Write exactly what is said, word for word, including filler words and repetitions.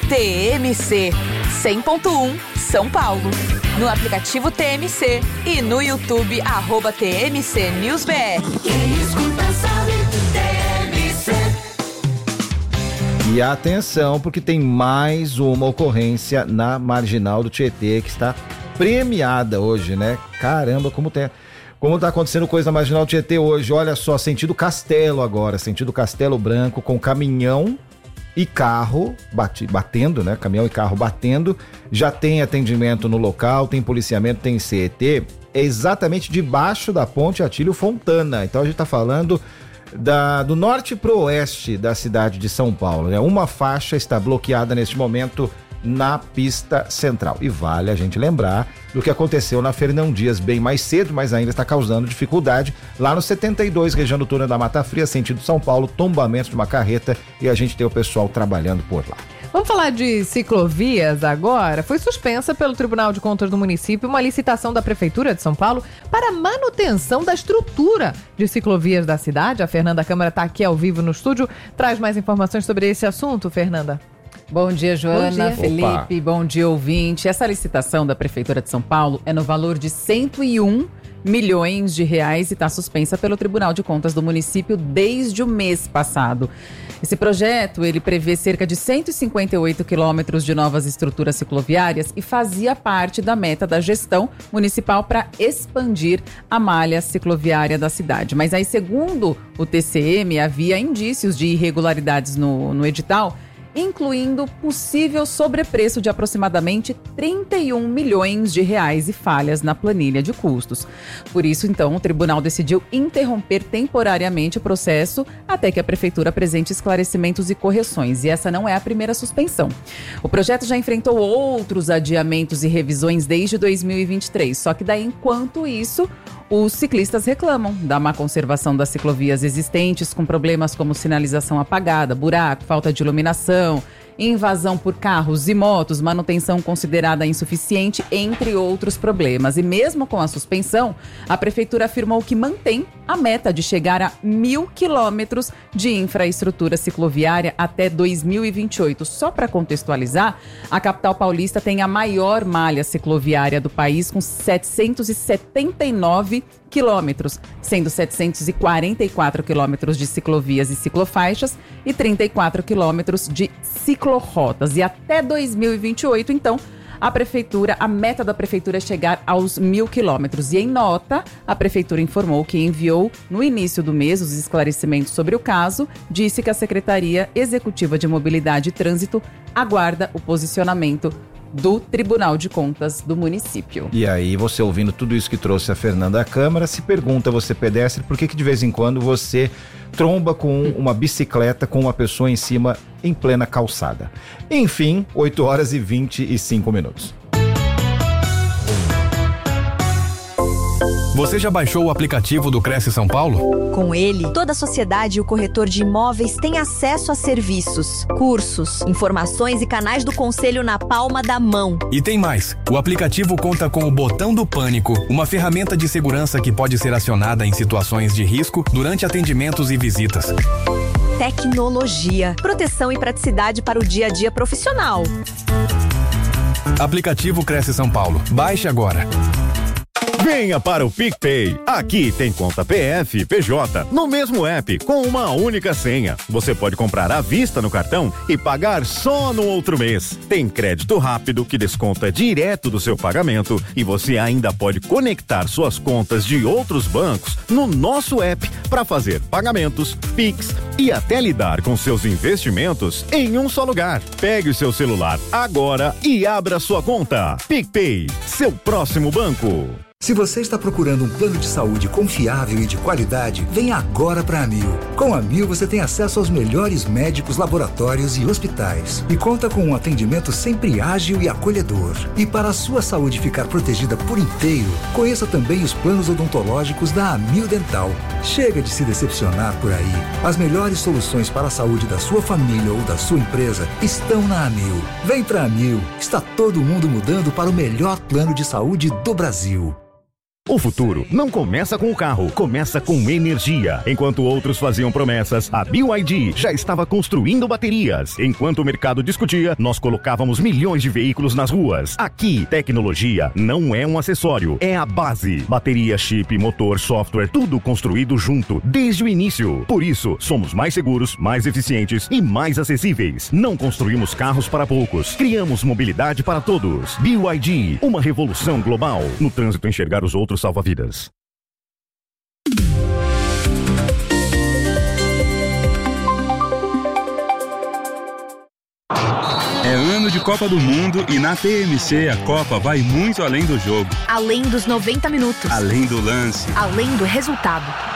T M C cem ponto um São Paulo. No aplicativo T M C e no YouTube, arroba T M C News B R. Quem escuta sabe, T M C. E atenção, porque tem mais uma ocorrência na Marginal do Tietê, que está premiada hoje, né? Caramba, como tem... Como tá acontecendo coisa na Marginal do Tietê hoje, olha só, sentido Castelo agora, sentido Castelo Branco, com caminhão e carro bate, batendo, né? Caminhão e carro batendo, já tem atendimento no local, tem policiamento, tem C E T, é exatamente debaixo da ponte Atílio Fontana. Então a gente tá falando da, do norte pro oeste da cidade de São Paulo, né? Uma faixa está bloqueada neste momento na pista central. E vale a gente lembrar do que aconteceu na Fernão Dias bem mais cedo, mas ainda está causando dificuldade lá no setenta e dois, região do túnel da Mata Fria, sentido São Paulo, tombamento de uma carreta, e a gente tem o pessoal trabalhando por lá. Vamos falar de ciclovias agora. Foi suspensa pelo Tribunal de Contas do município uma licitação da Prefeitura de São Paulo para manutenção da estrutura de ciclovias da cidade. A Fernanda Câmara está aqui ao vivo no estúdio. Traz mais informações sobre esse assunto, Fernanda. Bom dia, Joana, Bom dia. Felipe, Opa. Bom dia, ouvinte. Essa licitação da Prefeitura de São Paulo é no valor de cento e um milhões de reais e está suspensa pelo Tribunal de Contas do município desde o mês passado. Esse projeto, ele prevê cerca de cento e cinquenta e oito quilômetros de novas estruturas cicloviárias e fazia parte da meta da gestão municipal para expandir a malha cicloviária da cidade. Mas aí, segundo o T C M, havia indícios de irregularidades no, no edital, incluindo possível sobrepreço de aproximadamente trinta e um milhões de reais e falhas na planilha de custos. Por isso, então, o tribunal decidiu interromper temporariamente o processo até que a prefeitura apresente esclarecimentos e correções. E essa não é a primeira suspensão. O projeto já enfrentou outros adiamentos e revisões desde dois mil e vinte e três, só que daí, enquanto isso, os ciclistas reclamam da má conservação das ciclovias existentes, com problemas como sinalização apagada, buraco, falta de iluminação, invasão por carros e motos, manutenção considerada insuficiente, entre outros problemas. E mesmo com a suspensão, a prefeitura afirmou que mantém a meta de chegar a mil quilômetros de infraestrutura cicloviária até dois mil e vinte e oito. Só para contextualizar, a capital paulista tem a maior malha cicloviária do país, com setecentos e setenta e nove quilômetros, sendo setecentos e quarenta e quatro quilômetros de ciclovias e ciclofaixas e trinta e quatro quilômetros de ciclorotas. E até dois mil e vinte e oito, então, a prefeitura, a meta da prefeitura é chegar aos mil quilômetros. E em nota, a prefeitura informou que enviou no início do mês os esclarecimentos sobre o caso, disse que a Secretaria Executiva de Mobilidade e Trânsito aguarda o posicionamento do Tribunal de Contas do município. E aí, você ouvindo tudo isso que trouxe a Fernanda à Câmara, se pergunta, você pedestre, por que que de vez em quando você tromba com uma bicicleta com uma pessoa em cima em plena calçada? Enfim, oito horas e vinte e cinco minutos. Você já baixou o aplicativo do Cresce São Paulo? Com ele, toda a sociedade e o corretor de imóveis têm acesso a serviços, cursos, informações e canais do conselho na palma da mão. E tem mais. O aplicativo conta com o botão do pânico, uma ferramenta de segurança que pode ser acionada em situações de risco durante atendimentos e visitas. Tecnologia, proteção e praticidade para o dia a dia profissional. Aplicativo Cresce São Paulo. Baixe agora. Venha para o PicPay. Aqui tem conta P F, P J, no mesmo app, com uma única senha. Você pode comprar à vista no cartão e pagar só no outro mês. Tem crédito rápido que desconta direto do seu pagamento e você ainda pode conectar suas contas de outros bancos no nosso app para fazer pagamentos, Pix e até lidar com seus investimentos em um só lugar. Pegue o seu celular agora e abra sua conta. PicPay, seu próximo banco. Se você está procurando um plano de saúde confiável e de qualidade, venha agora para a Amil. Com a Amil você tem acesso aos melhores médicos, laboratórios e hospitais. E conta com um atendimento sempre ágil e acolhedor. E para a sua saúde ficar protegida por inteiro, conheça também os planos odontológicos da Amil Dental. Chega de se decepcionar por aí. As melhores soluções para a saúde da sua família ou da sua empresa estão na Amil. Vem para a Amil. Está todo mundo mudando para o melhor plano de saúde do Brasil. O futuro não começa com o carro, começa com energia. Enquanto outros faziam promessas, a B Y D já estava construindo baterias. Enquanto o mercado discutia, nós colocávamos milhões de veículos nas ruas. Aqui, tecnologia não é um acessório, é a base. Bateria, chip, motor, software, tudo construído junto, desde o início. Por isso, somos mais seguros, mais eficientes e mais acessíveis. Não construímos carros para poucos, criamos mobilidade para todos. B Y D, uma revolução global. No trânsito, enxergar os outros salva vidas. É ano de Copa do Mundo e na T M C a Copa vai muito além do jogo. Além dos noventa minutos. Além do lance. Além do resultado.